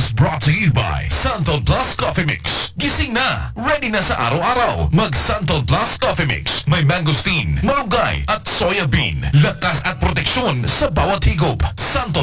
was brought to you by Santol Plus Coffee Mix. Gising na, ready na sa araw-araw. Mag Santol Plus Coffee Mix. May mangosteen, malunggay at soya bean. Lakas at proteksyon sa bawat higop. Santol